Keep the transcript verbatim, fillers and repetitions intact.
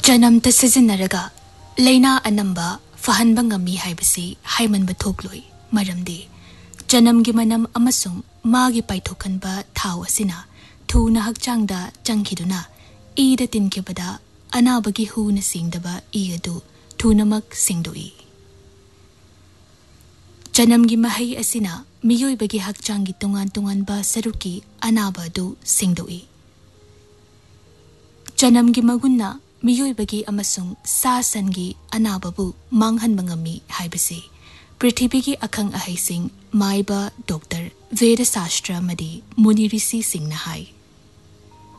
ꯆꯅꯝꯇ ꯁꯤꯖꯤꯟꯅꯔꯒ ꯂꯩꯅꯥ ꯑꯅꯝꯕ ꯐꯍꯟꯕ ꯉꯝꯃꯤ ꯍꯥꯏꯕꯁꯤ ꯍꯥꯏꯃꯟꯕ ꯊꯣꯛꯂꯣꯏ ꯃꯔꯝꯗꯤ ꯆꯅꯝꯒꯤ ꯃꯅꯝ ꯑꯃꯁꯨꯡ ꯃꯥꯒꯤ ꯄꯥꯏꯊꯣꯛꯍꯟꯕ ꯊꯥꯎ ꯑꯁꯤꯅ ꯊꯨꯅ ꯍꯛꯆꯥꯡꯗ ꯆꯪꯈꯤꯗꯨꯅ ꯏꯗ ꯇꯤꯟꯈꯤꯕꯗ ꯑꯅꯥꯕꯒꯤ ꯍꯨꯅ ꯁꯦꯡꯗꯕ ꯏ ꯑꯗꯨ ꯊꯨꯅꯃꯛ ꯁꯦꯡꯗꯣꯛꯏ꯫ ꯆꯅꯝꯒꯤ ꯃꯍꯩ ꯑꯁꯤꯅ ꯃꯤꯑꯣꯏꯕꯒꯤ ꯍꯛꯆꯥꯡꯒꯤ ꯇꯣꯉꯥꯟ ꯇꯣꯉꯥꯟꯕ ꯁꯔꯨꯛꯀꯤ ꯑꯅꯥꯕ ꯑꯗꯨ ꯁꯦꯡꯗꯣꯛꯏ꯫ ꯆꯅꯝꯒꯤ ꯃꯒꯨꯟꯅ मियोइबगी अमसुंग सा सनगी अनाबबु मांगहनबा ngami हाइबसे पृथ्वीगी अखंग अहैसिंग माइबा डॉक्टर वेद शास्त्र मदी मुनि ऋषि सिंह हाई।